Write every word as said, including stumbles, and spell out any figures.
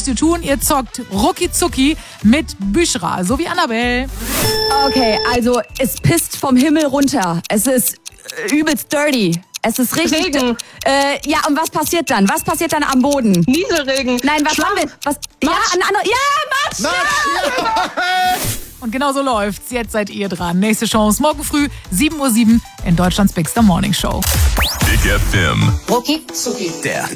müsst ihr tun? Ihr zockt rucki zucki mit Büschra, so wie Annabelle. Okay, also es pisst vom Himmel runter. Es ist äh, übelst dirty. Es ist richtig. Regen. Äh, ja, und was passiert dann? Was passiert dann am Boden? Nieselregen. Nein, was Schlamm. haben wir? Was? Ja, Matsch. ein anderer. Ja, Matsch! Matsch, Und genau so läuft's. Jetzt seid ihr dran. Nächste Chance morgen früh, sieben Uhr sieben in Deutschlands Big Star Morning Show. Big F M. Rucki zucki. Der